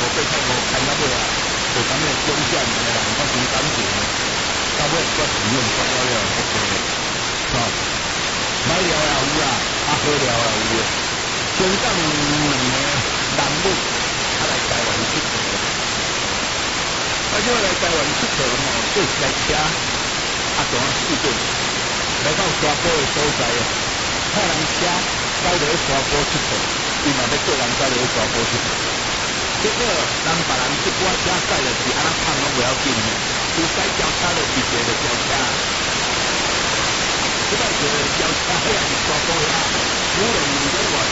被看无看到尾啊，就咁个风险的啦，我真感情，到尾我体验过了，OK，好，买了也有啦，好了也有，香港两个男女，来台湾出国，我来台湾出国吼，就是来车，当四顿，来到沙坡的所在啊，看人车走落去沙坡出国，伊嘛要做人走落去沙坡出国。结果人别人一寡车驶就是安那胖拢袂要紧的，有驶轿车就直接就飙车。即摆就飙车，迄也是沙坡呀，无论你在外